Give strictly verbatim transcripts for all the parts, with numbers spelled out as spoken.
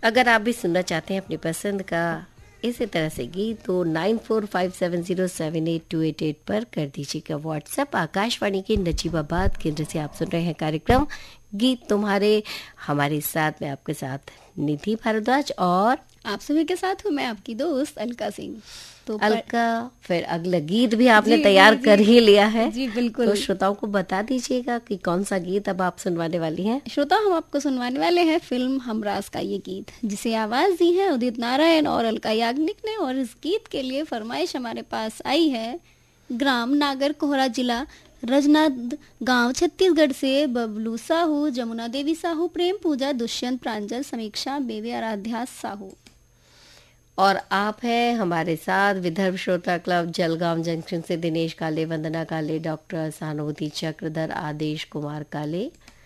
अगर आप भी सुनना चाहते हैं अपनी पसंद का इसी तरह से गीत तो nine four five seven zero seven eight to eight eight पर कर दीजिएगा व्हाट्सएप। आकाशवाणी के नजीबाबाद केंद्र से आप सुन रहे हैं कार्यक्रम गीत तुम्हारे। हमारे साथ में आपके साथ निधि भारद्वाज और आप सभी के साथ हूँ मैं आपकी दोस्त अलका सिंह। तो अलका, फिर अगला गीत भी आपने तैयार कर ही लिया है। जी बिल्कुल। तो श्रोताओं को बता दीजिएगा कि कौन सा गीत अब आप सुनवाने वाली हैं। श्रोता, हम आपको सुनवाने वाले हैं फिल्म हमराज का ये गीत, जिसे आवाज दी है उदित नारायण और अलका याग्निक ने। और इस गीत के लिए फरमाइश हमारे पास आई है ग्राम नागर कोहरा, जिला रजनाद गांव, छत्तीसगढ़ से बबलू साहू, जमुना देवी साहू, प्रेम पूजा, दुष्यंत, प्रांजल, समीक्षा, बेबी, आराध्या साहू। और आप हैं हमारे साथ विदर्भ श्रोता क्लब जलगांव जंक्शन से दिनेश काले, वंदना काले, डॉक्टर सहानुभूति चक्रधर, आदेश कुमार काले,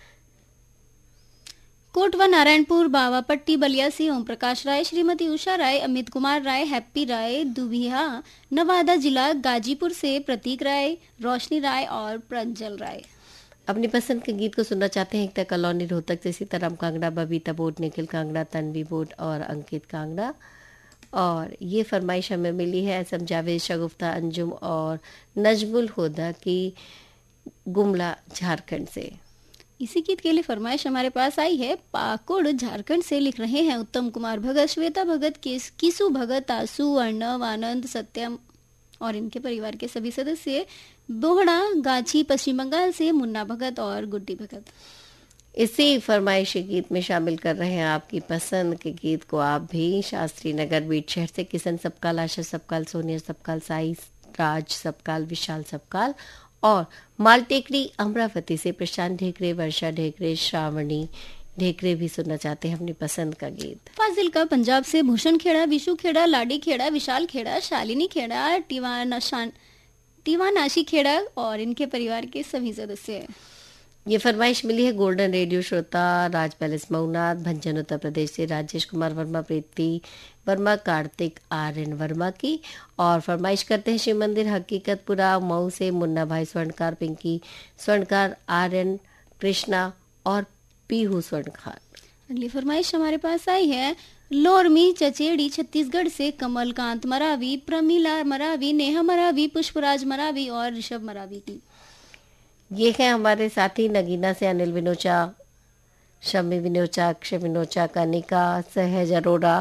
कोटवा नारायणपुर, बावापट्टी बलिया से ओम प्रकाश राय, श्रीमती उषा राय, अमित कुमार राय, हैप्पी राय, दुबिया नवादा जिला गाजीपुर से प्रतीक राय, रोशनी राय और प्रंजल राय। अपनी पसंद के गीत को सुनना चाहते हैं एकता कॉलोनी रोहतक से सीताराम कांगड़ा, बबीता बोट, निखिल कांगड़ा, तन्वी बोट और अंकित कांगड़ा। और ये फरमाइश हमें मिली है एस एम जावेद, शगुफ्ता अंजुम और नजमुल हुदा की गुमला झारखंड से। इसी गीत के लिए फरमाइश हमारे पास आई है पाकुड़ झारखंड से। लिख रहे हैं उत्तम कुमार भगत, श्वेता भगत, किसु भगत, आसू, अर्णव, आनंद, सत्यम और इनके परिवार के सभी सदस्य। बोहड़ा गाछी पश्चिम बंगाल से मुन्ना भगत और गुड्डी भगत। इसी फरमाइशी गीत में शामिल कर रहे हैं आपकी पसंद के गीत को आप भी। शास्त्री नगर बीट शहर से किशन सबकाल, आशा सबकाल, सोनिया सबकाल, साई राज सबकाल, विशाल सबकाल और मालटेकड़ी अमरावती से प्रशांत ढेकरे, वर्षा ढेकरे, श्रावणी ढेकरे भी सुनना चाहते हैं अपनी पसंद का गीत। फाजिल्का पंजाब से भूषण खेड़ा, विशु खेड़ा, लाडी खेड़ा, विशाल खेड़ा, शालिनी खेड़ा, टिवाना टिवानाशी खेड़ा और इनके परिवार के सभी सदस्य। ये फरमाइश मिली है गोल्डन रेडियो श्रोता राज पैलेस मऊनाथ भंजन उत्तर प्रदेश से राजेश कुमार वर्मा, प्रीति वर्मा, कार्तिक आर एन वर्मा की। और फरमाइश करते हैं शिव मंदिर हकीकतपुरा मऊ से मुन्ना भाई स्वर्णकार, पिंकी स्वर्णकार, आर एन कृष्णा और पीहू स्वर्णकार। अगली फरमाइश हमारे पास आई है लोरमी चचेड़ी छत्तीसगढ़ से कमलकांत मरावी, प्रमीला मरावी, नेहा मरावी, पुष्पराज मरावी और ऋषभ मरावी की। ये है हमारे साथी नगीना से अनिल विनोचा, शमी विनोचा, अक्षय विनोचा, कनिका, सहज अरोड़ा।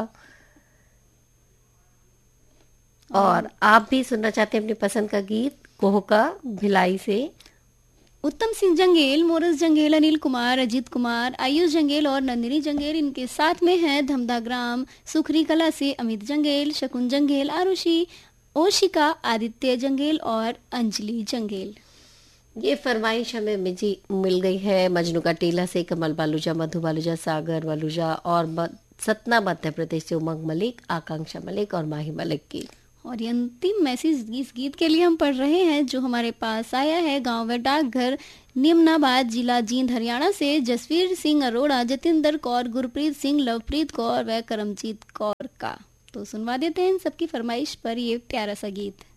और आप भी सुनना चाहते हैं अपनी पसंद का गीत कोहका भिलाई से उत्तम सिंह जंगेल, मोरस जंगेल, अनिल कुमार, अजीत कुमार, आयुष जंगेल और नंदिनी जंगेल। इनके साथ में है धमदा ग्राम सुखरी कला से अमित जंगेल, शकुन जंगेल, आरुषि, ओशिका, आदित्य जंगेल और अंजलि जंगेल। ये फरमाइश हमें मिजी मिल गई है मजनू का टीला से कमल बालूजा, मधु बालूजा, सागर बालूजा और सतना मध्य प्रदेश से उमंग मलिक, आकांक्षा मलिक और माही मलिक की। और ये अंतिम मैसेज इस गीत के लिए हम पढ़ रहे हैं जो हमारे पास आया है गांव व डाकघर निम्नाबाद, जिला जींद, हरियाणा से जसवीर सिंह अरोड़ा, जतिंदर कौर, गुरप्रीत सिंह, लवप्रीत कौर व करमजीत कौर का। तो सुनवा देते हैं इन सबकी फरमाइश पर ये प्यारा सा गीत।